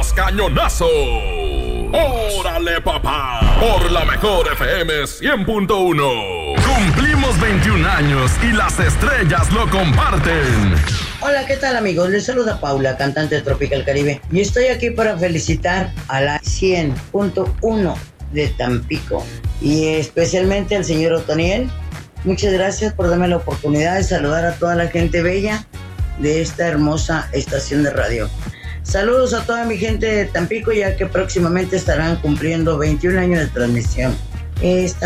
los cañonazos. ¡Órale, papá! Por la mejor FM 100.1. Cumplimos 21 años y las estrellas lo comparten. Hola, ¿qué tal, amigos? Les saluda Paula, cantante de Tropical Caribe. Y estoy aquí para felicitar a la 100.1 de Tampico. Y especialmente al señor Otoniel. Muchas gracias por darme la oportunidad de saludar a toda la gente bella de esta hermosa estación de radio. Saludos a toda mi gente de Tampico, ya que próximamente estarán cumpliendo 21 años de transmisión.